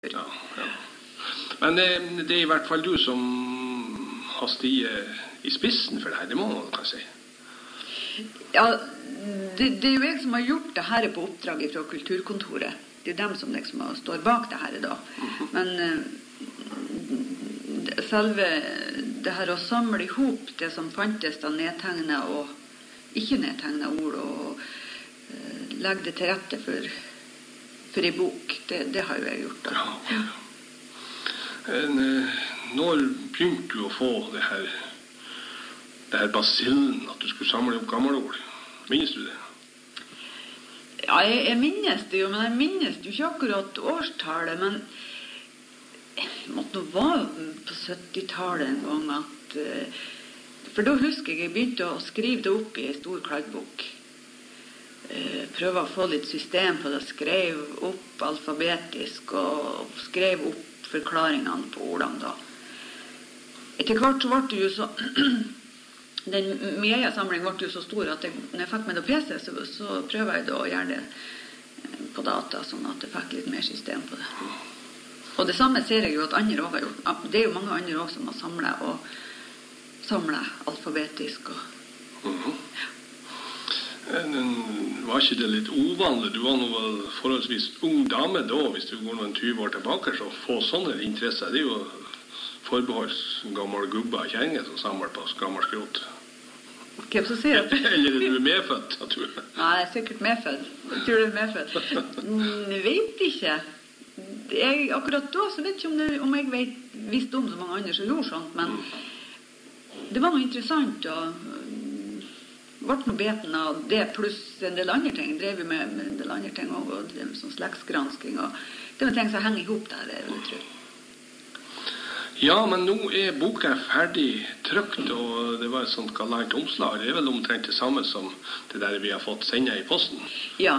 Ja. Men det I hvert fall du som har stiget I spissen for det her, det må man kan si. Ja, det jo jeg som har gjort det her på oppdrag fra Kulturkontoret. Det dem som liksom står bak det her da. Men selve det her å samle ihop det som fantes da nedtegnet og ikke nedtegnet ord og legge det til rette for en bok, det har jo jeg gjort da. Ja. Når begynte du å få det her basillen, at du skulle samle opp gamle ord? Minnes du det? Ja, jeg minnes det jo, men jeg minnes jo ikke akkurat årstallet, men jeg måtte nå være på 70-tallet en gang at, for da husker jeg begynte å skrive det opp I en stor kladdebok. Prøve å få litt system på det, skrev opp alfabetisk og skrev opp forklaringene på ordene da. Etter hvert så ble det jo så den mediesamlingen ble jo så stor at når jeg fikk med det PC så prøver jeg da å gjøre det på data sånn at jeg fikk litt mer system på det. Og det samme ser jeg jo at andre også har gjort. Det jo mange andre også som har samlet alfabetisk og Var ikke det litt uvanlig? Du var noe forholdsvis ung dame da, hvis du går noen 20 år tilbake, så få sånne interesser. Det jo forbeholds gammel gubba og kjerringe som samler på gammel skrot. Hvem som sier det? Eller du medfødt, jeg tror. Nei, jeg sikkert medfødt. Jeg tror du medfødt. Jeg vet ikke. Akkurat da så vet jeg ikke om jeg visste om så mange andre som gjorde sånt, men det var noe interessant og ble noe beten av det pluss en del andre ting. Drev vi med en del andre ting også, og drev med sånn slektsgransking og det var ting som henger ihop der, jeg vil tro. Ja, men nå boka ferdig trykt, og det var et sånt galant omslag. Det vel omtrent det samme som det der vi har fått sendet I posten. Ja,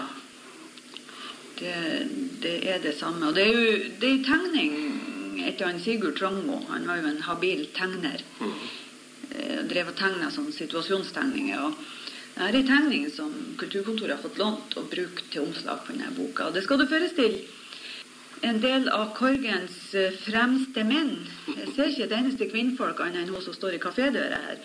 det det samme. Og det jo tegning etter han Sigurd Trangmo. Han var jo en habil tegner. Drev og tegnet som situasjonstegninger. Og det en tegning som Kulturkontoret har fått lånt og brukt til omslag på denne boka. Og det skal du forestille en del av Korgens fremste menn. Jeg ser ikke et eneste kvinnfolk annet enn hun som står I kafédøra her.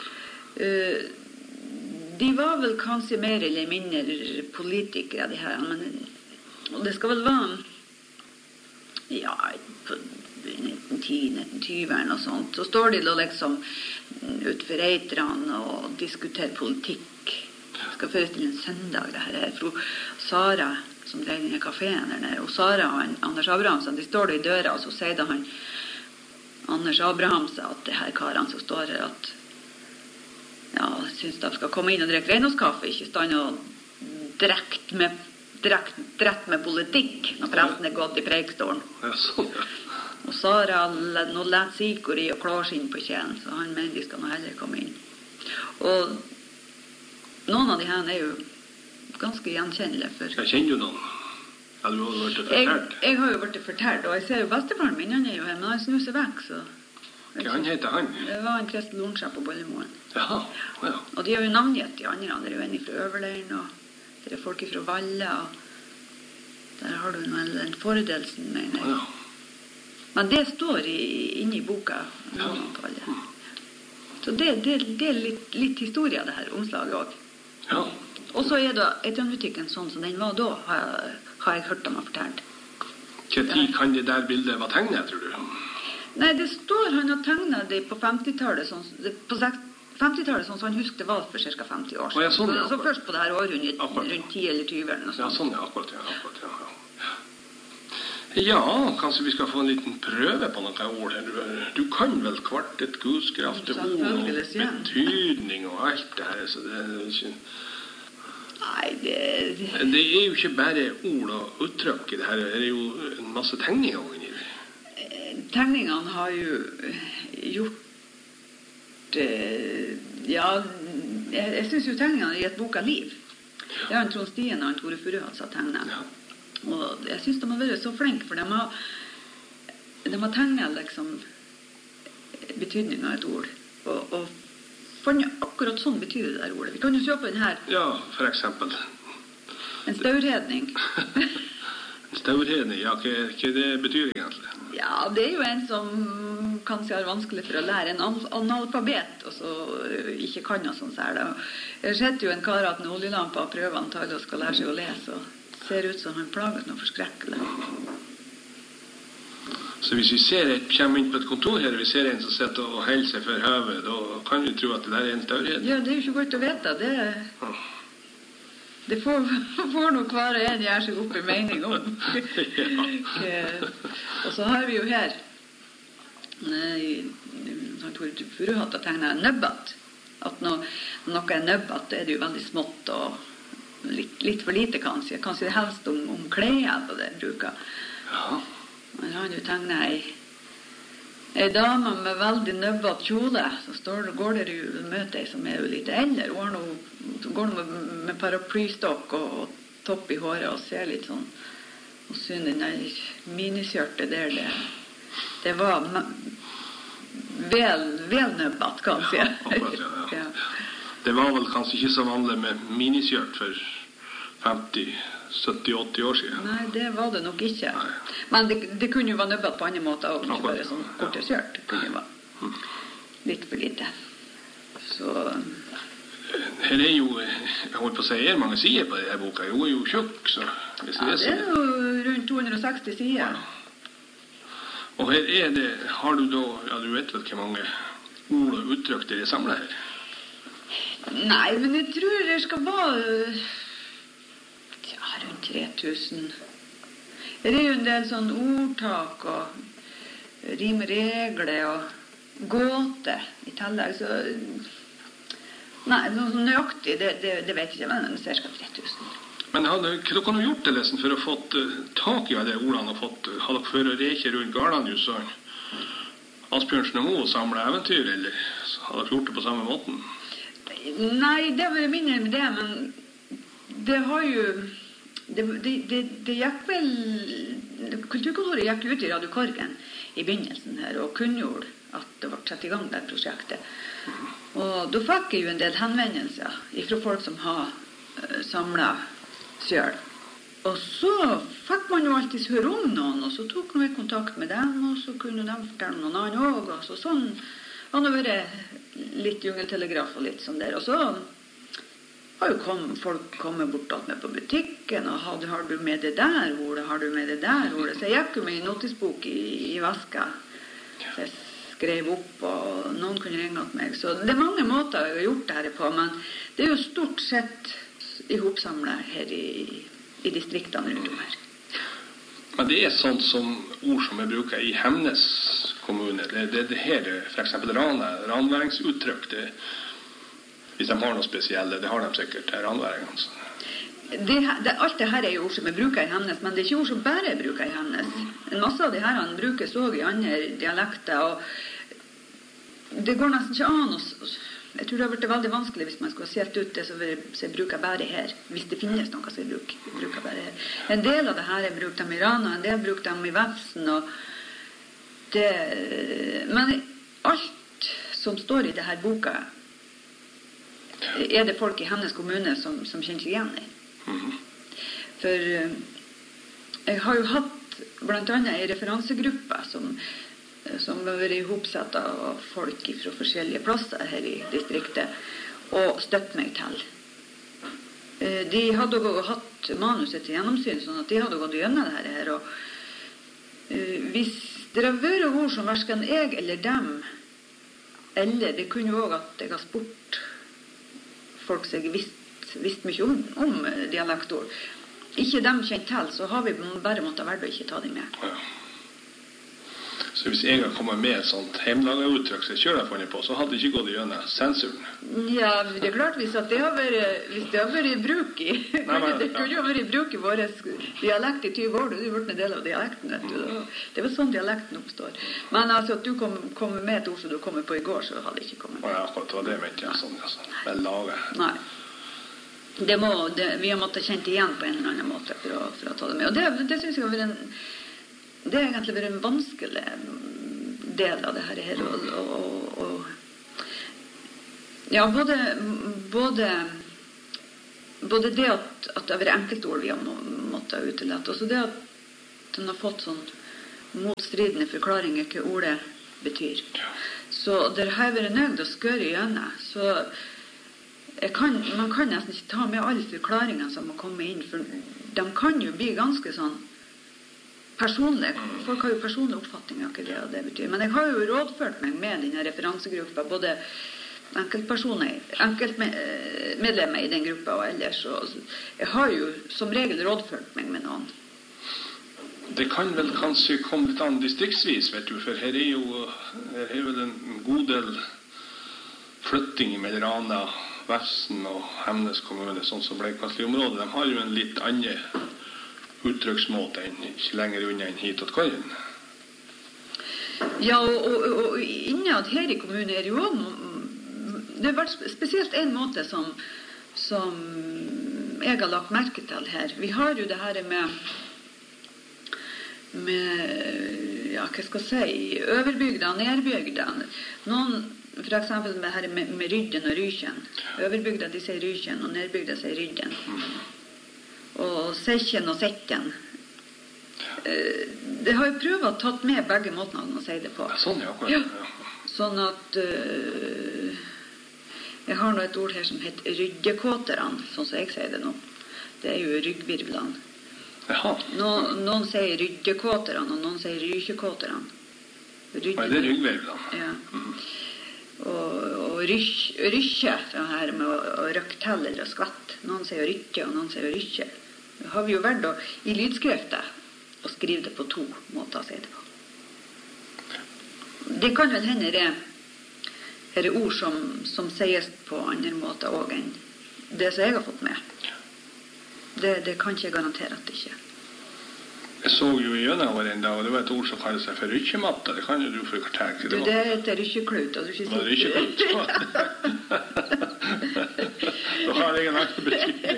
De var vel kanskje mer eller mindre politikere, de her. Og det skal vel være ja, på 1910-1920 og sånt. Så står de da liksom utfor Eitrene og diskuterer politikk. Jeg skal forestille en søndag det her. For Sara som drev denne kaféen der nede. Og Sara og Anders Abrahamsen, de står da I døra, og så sier da han Anders Abrahamsen at det her karene som står her, at ja, synes de skal komme inn og drikke renholdskaffe, ikke stand og drekt med politikk når presten gått I preikestolen. Ja, sånn, ja. Og Sara nå lett sikori og klarskinn på kjelen, så han mener de skal nå heller komme inn. Og noen av de her jo ganske gjenkjennelige for... Jeg kjenner jo noen. Eller du har vært fortalt? Jeg har jo vært fortalt, og jeg ser jo bestefaren min, han jo her, men han snur seg vekk, så... Hva han heter han? Det var en Kristel Lornsjø på Bollemoen. Ja. Og de har jo navngitt de andre. Det jo en fra Øverleiren, og det folk fra Valle, og der har du en Fordelsen, mener jeg. Ja. Men det står inne I boka. Ja. Så det litt historie av det her omslaget også. Ja. Og så det Etterandbutikken sånn som den var da, har jeg hørt dem ha fortalt. Hva tid kan det der bildet være tegnet, tror du? Nei, det står han har tegnet det på 50-tallet, på 50-tallet sånn som han husker det var for cirka 50 år siden. Ja, sånn, ja, så først på det her århundret, rundt 10 eller 20 eller noe sånt. Ja, sånn, ja, akkurat, ja. Ja, kanskje vi skal få en liten prøve på noen ord her. Du kan vel kvartet, gudskrafte, ord og betydning og alt det her, så det ikke... Nei, det jo ikke bare ord og uttrykk I det her, det jo en masse tegninger inni det. Tegningene har jo gjort ja, jeg synes jo tegningene har gitt boka liv. Det en Trond Stien og en Tore Furuhals har tegnet. Ja. Og jeg synes de har vært så flinke, for de har tegnet liksom betydningen av et ord. Og funnet akkurat sånn betyr det der ordet. Vi kan jo se på den her. Ja, for eksempel. En staurredning. Staurheten, ja, hva det betyr egentlig? Ja, det jo en som kanskje har vanskelig for å lære en analfabet, og så ikke kan noe sånt her. Jeg har sett jo en kar at en oljelampe og prøver antagelig å skal lære seg å lese, og ser ut som han plaget noe forskrekkelig. Så hvis vi kommer inn på et kontor her, og vi ser en som sitter og holder seg for høvet, da kan vi tro at det der en staurhet? Ja, det jo ikke godt å vite. Det får nok hver en gjøre seg opp i mening om. Og så har vi jo her Tore Furuhatt har tegnet en nøbbat. At noe er nøbbat, det jo veldig smått og litt for lite, kanskje. Kanskje det helst om klær på det bruker. Ja. Man har jo tegnet ei dame med veldig nøbbat kjole, så går det jo møte ei som jo litt eldre. Hun går med paraplystokk og topp i håret og ser litt sånn, og synes den der miniskjørtet der, det var vel nøbbat, kanskje. Ja. Det var vel kanskje ikke så vanlig med miniskjørt for 50-70-80 år siden. Nei, det var det nok ikke. Nei. Men det kunne jo være nøbbat på andre måter, og ikke bare sånn korte skjørt. Det kunne jo være litt for lite. Så... Her jo, jeg holdt på å si, mange sider på denne boka. Hun jo tjukk, så... Hvis ja, det jo rundt 260 sider. Ja. Og her det, har du da, ja, du vet vel hvor mange ord og uttrykk det samlet her? Nei, men jeg tror det skal være... rundt 3000. Det jo en del sånn ordtak og rimregler og gåte i tillegg, så nei, noe nøyaktig, det vet jeg ikke, men det ca. 3000. Men hva dere har gjort det lesen for å få tak i alle ordene og har dere for å reke rundt Garlandhus og Asbjørnsen og Moe samle eventyr, eller har dere gjort det på samme måten? Nei, det var mindre med det, men det har jo det gikk vel Kulturkontoret gikk ut i Radio Korgen i begynnelsen her og kunngjorde at det var satt i gang det prosjektet. Og da fikk jeg jo en del henvendelser fra folk som har samlet selv. Og så fikk man jo alltid høre om noen, og så tok vi kontakt med dem, og så kunne de fortelle noen annen også. Og så sånn har det vært litt jungeltelegraf og litt sånn der. Og så har jo folk kommet bortatt med på butikken, og har du med det der ordet, har du med det der ordet? Så jeg gikk jo med en notisbok i veska. Så jeg skrev opp, og noen kunne ringe til meg. Så det mange måter jeg har gjort det her på, men det jo stort sett ihopsamlet her i distriktene rundt om her. Men det sånt som ord som jeg bruker i Hemnes kommune. Det her, for eksempel ranværingsuttrykk, hvis de har noe spesielle, det har de sikkert her ranværingene. Alt det her jo ord som jeg bruker i Hemnes, men det ikke ord som bare jeg bruker i Hemnes. En masse av de her brukes også i andre dialekter, og det går nesten ikke an. Jeg tror det har vært veldig vanskelig hvis man skulle ha sett ut det som jeg bruker bare her, hvis det finnes noe som jeg bruker bare her. En del av det her jeg bruker dem i Rana, en del bruker dem i Vefsen, men alt som står i det her boka, det folk i Hemnes kommune som kjenner seg igjen i. For jeg har jo hatt blant annet en referansegruppe som har vært ihopsatt av folk fra forskjellige plasser her i distriktet og støtt meg til. De hadde også hatt manuset til gjennomsyn, sånn at de hadde gått gjennom det her. Og hvis det har vært ord som hverken jeg eller dem, eller det kunne jo også at jeg har spurt folk som jeg visste mye om dialektord. Ikke dem kjent til, så har vi bare måttet være å ikke ta dem med. Ja. Så hvis jeg har kommet med et sånt hjemmelaget uttrykk som jeg kjører funnet på, så hadde det ikke gått gjennom sensuren. Ja, det klart hvis det har vært i bruk i. Det kunne jo vært i bruk i vår dialekt i 20 år, det har vært en del av dialekten, vet du. Det er vel sånn dialekten oppstår. Men altså at du kommer med et ord som du kommer på i går, så hadde det ikke kommet med. Ja, akkurat, det var det jeg mente, sånn, altså. Vel laget. Nei. Vi har måttet kjent igjen på en eller annen måte for å ta det med. Og det synes jeg har vært det har egentlig vært en vanskelig del av det her. Ja, både det at det har vært enkeltord vi har måttet utelette, og så det at den har fått sånn motstridende forklaringer hva ordet betyr. Så det har vært nødt å skøre igjennom. Så man kan nesten ikke ta med alle forklaringene som må komme inn, for de kan jo bli ganske sånn personlige. Folk har jo personlige oppfatninger av hva det betyr. Men jeg har jo rådført meg med denne referansegruppa, både enkeltmedlemmer i den gruppa og ellers. Og jeg har jo som regel rådført meg med noen. Det kan vel kanskje komme litt an distriktsvis, vet du, for her er vel en god del flytting mellom Rana, Vefsn og Hemnes kommune, sånn som Bleikvassli-området. De har jo en litt annen uttrykksmåte enn ikke lenger unna enn hit og Kvarren. Ja, og innad her i kommunen er det jo også det har vært spesielt en måte som jeg har lagt merke til her. Vi har jo det her med ja, hva skal jeg si, overbygda og nedbygda. Noen, for eksempel med Rydden og Rykjen. Overbygda, de sier Rykjen, og nedbygda sier Rydden. Og Sekkjen og Sekken. Det har jo prøvd å tatt med begge måtene å si det på. Sånn, ja, akkurat. Ja. Sånn at jeg har nå et ord her som heter ryggekåterne, sånn som jeg sier det nå. Det er jo ryggvirvlene. Noen sier ryggekåterne, og noen sier rykekåterne. Det er ryggvirvlene. Ja. Og rykke, det her med å røkke til eller skvett. Noen sier rykke, og noen sier rykke. Det har vi jo vært i lydskriftet å skrive det på 2 måter å si det på. Det kan vel hende det er ord som sies på andre måter også enn det som jeg har fått med. Det kan ikke jeg garantere at det ikke. Jeg så jo gjennom over en dag, og det var et ord som kallet seg for rykkematta. Det kan jo du fortelle. Det heter rykkeklut, og du ikke sier rykkeklut. Da har jeg en annen betydning.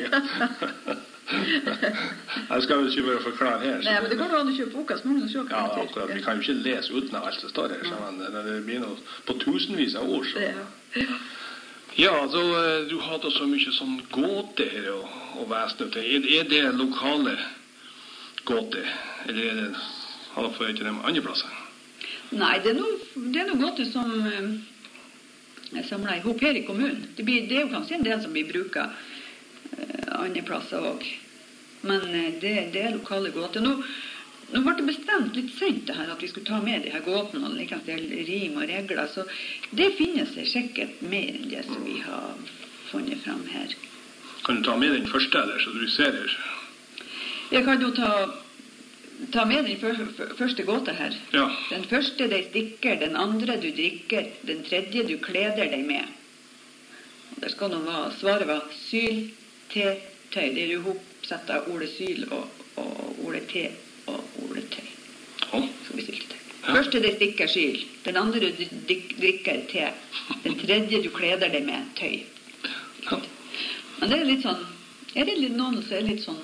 Jeg skal jo ikke bare forklare her. Nei, men det går an å kjøpe boka, så må du se hva det betyr. Ja, akkurat. Vi kan jo ikke lese uten alt som står her. Når det blir noe på tusenvis av ord. Så. Ja, så du har da så mye sånn gåte her og væsne til. Er det lokale gåte, eller er det har dere ikke dem andre plasser? Nei, det er noe gåte som er samlet i hop her i kommunen. Det er jo kanskje en del som blir bruket andre plasser også. Men det er lokale gåter. Nå ble det bestemt litt sent det her at vi skulle ta med de her gåtene og like rim og regler, så det finnes sikkert mer enn det som vi har funnet frem her. Kan du ta med den første der, så du ser her? Jeg kan jo ta med den første gåta her. Ja. Den første deg stikker, den andre du drikker, den tredje du kleder deg med. Og der skal svaret være syl, te, tøy. Det er jo hopsett av ordet syl og ordet te og ordet tøy. Så vi stilte det. Ja. Første deg stikker syl, den andre du drikker te, den tredje du kleder deg med tøy. Ja. Men det er litt sånn, er det litt noen som er litt sånn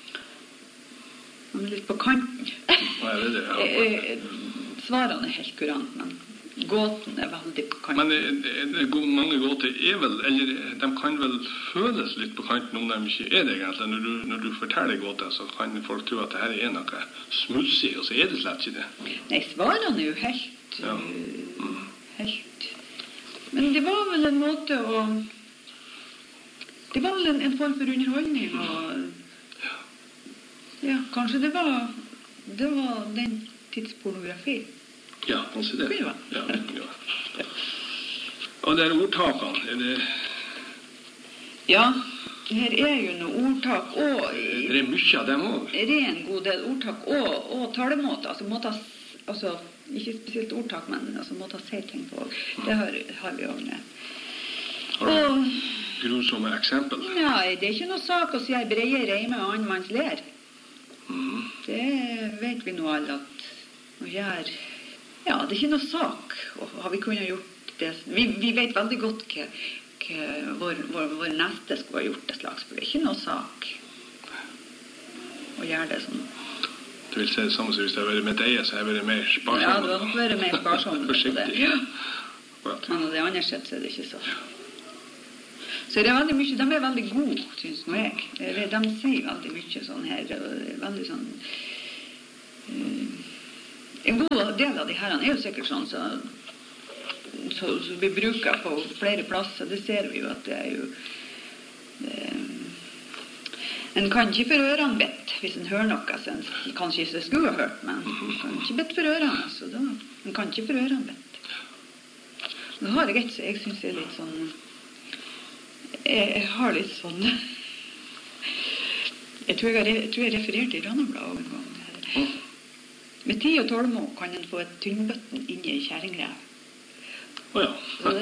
litt på kanten. Hva er det? Ja. Svarene er helt kurant, men gåten er veldig på kanten. Men mange gåter er vel, eller de kan vel føles litt på kanten om de ikke er det egentlig. Når du forteller gåter, så kan folk tro at det her er noe smutsig, og så er det slett ikke det. Nei, svarene er jo helt... Ja. Helt... Men det var vel en måte å... Det var vel en form for underholdning, og... Ja, kanskje det var den tidspornografi. Ja, kanskje det. Ja. Og det er ordtakene, er det... Ja, her er jo noen ordtak, og... Det er mye av dem også. Det er en god del ordtak, og talemåter, altså ikke spesielt ordtak, men altså måter å si ting på. Det har vi også med. Har du grusomme eksempel? Nei, det er ikke noe sak å si jeg breier reime og annen manns ler. Det vet vi nå alle at å gjøre. Ja, det er ikke noe sak. Og har vi kunnet gjort det? Vi vet veldig godt hva vår neste skulle ha gjort det slags, for det er ikke noe sak å gjøre det sånn. Du vil si det samme som hvis det har vært med deg, så har jeg vært mer sparsom. Ja, det har nok vært mer sparsom på det. Ja. Men av det andre sett så er det ikke så. Så det er veldig mye, de er veldig gode, synes nå jeg. De sier veldig mye sånn her, veldig sånn En god del av de herrene jo sikkert sånn, så vi bruker på flere plasser. Det ser vi jo at det jo... En kan ikke for ørene bedt hvis en hører noe som en kanskje ikke skulle ha hørt, men en kan ikke bedt for ørene, så da en kan ikke for ørene bedt. Nå har jeg et så jeg synes det litt sånn jeg har litt sånn jeg tror jeg refererte i Rannabladet en gang med 10 og 12 mål kan en få et tynnbøtten inne i kjæringrev. Ja.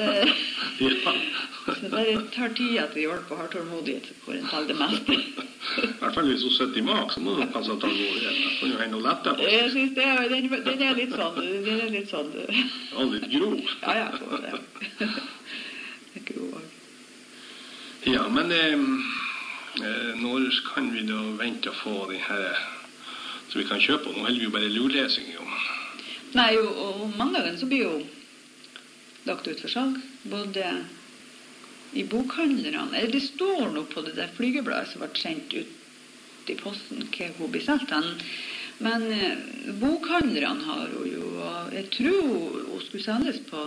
Så det tar tid at vi hjelper og har tålmodighet for en tal det meste. I hvert fall hvis hun sitter i mak, så må du kanskje ta tålmodighet. Det kan jo hende å lette på. Jeg synes den er litt sånn. Ja, litt grov. Ja, det er grov. Ja, men når kan vi da vente å få den her så vi kan kjøpe? Nå holder vi jo bare lurlesing. Nei, og mandagen så blir jo lagt ut for salg, både i bokhandlerne, det står nå på det der flygebladet som ble sendt ut i posten, hva hun blir solgt den, men bokhandlerne har jo, jeg tror hun skulle selges på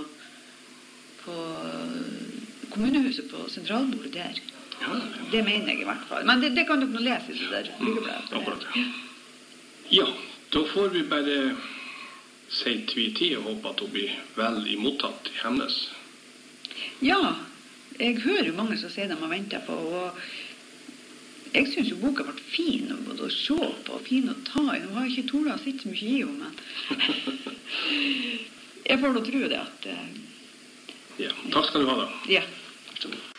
kommunehuset på sentralbordet der. Ja. Det mener jeg i hvert fall, men det kan dere nå lese i det der flygebladet. Akkurat, ja. Ja, da får vi bare si tid og håpe at hun blir vel imottatt i Hemnes. Ja, jeg hører jo mange som sier de har ventet på, og jeg synes jo boka ble fin både å se på og fin å ta i. Nå har jeg ikke tålet å sitte så mye i henne, men jeg får nå tro det at... Ja, takk skal du ha da. Ja.